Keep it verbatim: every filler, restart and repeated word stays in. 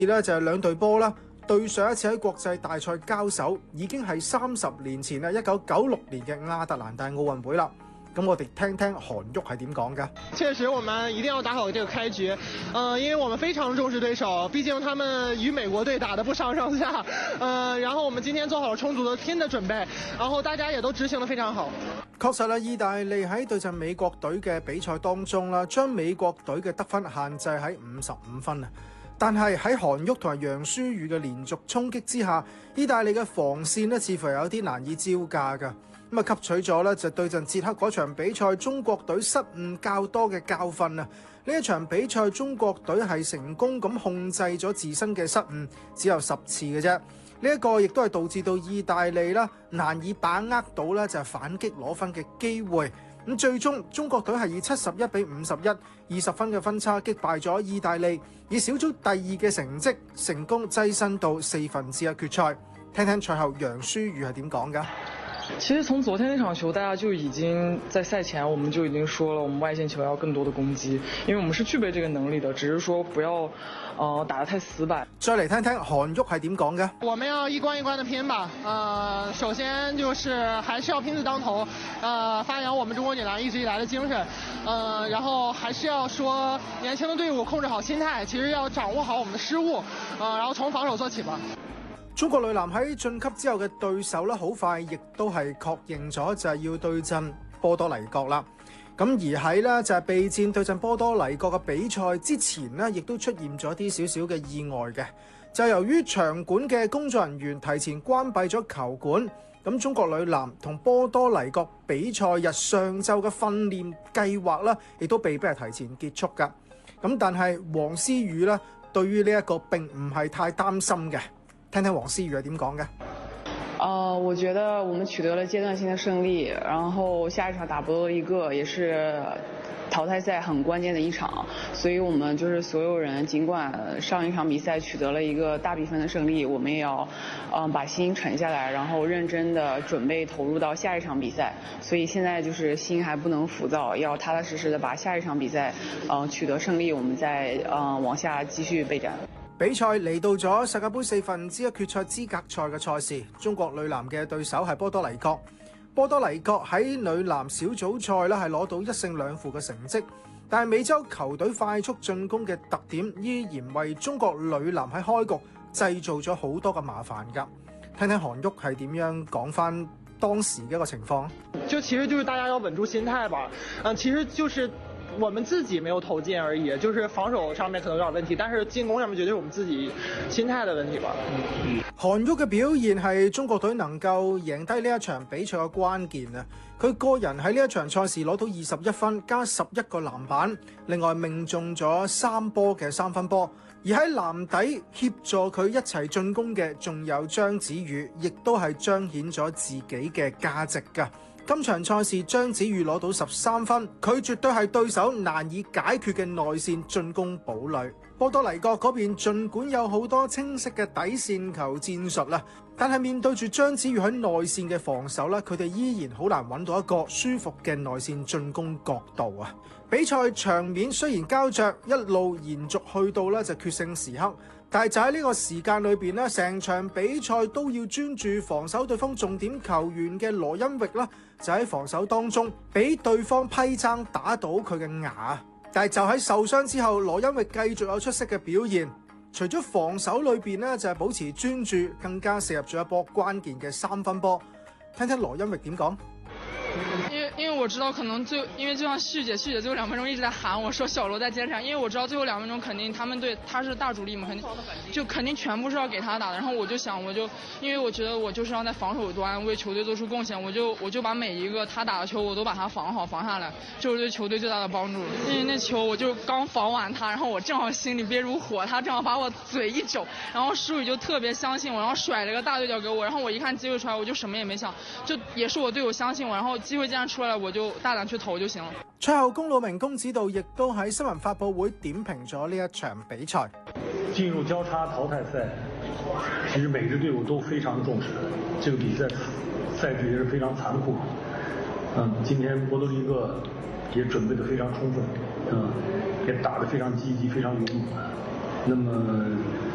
咧就係兩隊波啦，對上一次喺國際大賽交手已經係三十年前啊，一九九六年嘅亞特蘭大奧運會啦。咁我哋聽聽韓旭係點講㗎？ 確實，我們一定要打好這個開局，呃，因為我們非常重視對手，畢竟他們與美國隊打得不相上下，呃，然後我們今天做好了充足的天的準備，然後大家也都執行得非常好。 確實啦，意大利喺對陣美國隊嘅比賽當中啦，將美國隊嘅得分限制喺五十五分啊。但係喺韓旭同埋楊舒瑜嘅連續衝擊之下，意大利嘅防線呢似乎有啲難以招架㗎。咁啊，吸取咗咧就對陣捷克嗰場比賽，中國隊失誤較多嘅教訓啊！呢一場比賽，中國隊係成功咁控制咗自身嘅失誤，只有十次嘅啫。呢一個亦都係導致到意大利啦難以把握到咧就係反擊攞分嘅機會。咁最終中國隊係以七十一比五十一，二十分嘅分差擊敗咗意大利，以小組第二嘅成績成功躋身到四分之一決賽。聽聽賽後楊舒瑜係點講㗎？ 其實從昨天那場球，大家就已經在賽前我們就已經說了，我們外線球要更多的攻擊，因為我們是具備這個能力的，只是說不要，呃，打得太死板。 再嚟聽聽韓旭係點講嘅？ 我們要一關一關的拼吧，呃，首先就是還是要拼字當頭，呃，發揚我們中國女籃一直以來的精神，呃，然後還是要說年輕的隊伍控制好心態，其實要掌握好我們的失誤，呃，然後從防守做起吧。 中國女籃喺晉級之後嘅對手咧，好快亦都係確認咗就係要對陣波多黎各啦。咁而喺咧就係備戰對陣波多黎各嘅比賽之前呢，亦都出現咗啲少少嘅意外嘅。就由於場館嘅工作人員提前關閉咗球館，咁中國女籃同波多黎各比賽日上晝嘅訓練計劃啦，亦都被逼係提前結束㗎。咁但係黃思雨咧，對於呢一個並唔係太擔心嘅。聽聽黃思雨係點講嘅？ 呃，我覺得我們取得了階段性的勝利，然後下一場打波多黎各也是淘汰賽很關鍵的一場，所以我們就是所有人，儘管上一場比賽取得了一個大比分的勝利，我們也要嗯、呃、把心沉下來，然後認真的準備投入到下一場比賽。所以現在就是心還不能浮躁，要踏踏實實的把下一場比賽嗯、呃、取得勝利，我們再嗯、呃、往下繼續備戰。 比賽嚟到咗世界盃四分之一決賽資格賽嘅賽事，中國女籃嘅對手係波多黎各。波多黎各喺女籃小組賽咧係攞到一勝兩負嘅成績，但係美洲球隊快速進攻嘅特點依然為中國女籃喺開局製造咗好多嘅麻煩㗎。聽聽韓旭係點樣講返當時嘅一個情況。 就其實就是大家要穩住心態吧，嗯，其實就是我們自己沒有投進而已，就是防守上面可能有點問題，但是進攻上面絕對是我們自己心態的問題吧。 韓旭嘅表現係中國隊能夠贏低呢一場比賽嘅關鍵啊！佢個人喺呢一場賽事攞到二十一分加十一個籃板，另外命中咗三波嘅三分波。而喺籃底協助佢一齊進攻嘅仲有張子宇，亦都係彰顯咗自己嘅價值㗎。今場賽事張子宇攞到十三分，佢絕對係對手難以解決嘅內線進攻堡壘。波多黎各嗰邊儘管有好多清晰嘅底線球戰術啦，但係面對住張子宇喺內線嘅防守咧，佢哋依然好難揾到一個舒服嘅內線進攻角度啊！比賽場面雖然膠着，一路延續去到咧就決勝時刻，但係就喺呢個時間裏邊咧，成場比賽都要專注防守對方重點球員嘅羅恩域啦，就喺防守當中俾對方批爭打到佢嘅牙。但係就喺受傷之後，羅恩域繼續有出色嘅表現。除咗防守裏邊咧，就係保持專注，更加射入咗一波關鍵嘅三分波。聽聽羅恩域點講。 因為因為我知道可能最因為就像旭姐旭姐最後兩分鐘一直在喊我說小羅在堅持，因為我知道最後兩分鐘肯定他們隊他是大主力嘛，肯定就肯定全部是要給他打的。然後我就想我就因為我覺得我就是要在防守端為球隊做出貢獻，我就我就把每一個他打的球我都把他防好防下來，就是對球隊最大的幫助。因為那球我就剛防完他，然後我正好心裡憋如火，他正好把我嘴一肘，然後舒宇就特別相信我，然後甩了個大對角給我，然後我一看機會出來我就什麼也沒想，就也是我隊友相信我，然後機會既然出來我就大膽去投就行了。 賽後龔魯鳴公指導亦都喺新聞發佈會點評咗呢一場比賽。 進入交叉淘汰賽，其實每支隊伍都非常重視，這個比賽賽制也是非常殘酷。嗯，今天波多黎各也準備得非常充分，嗯，也打得非常積極，非常勇猛。那麼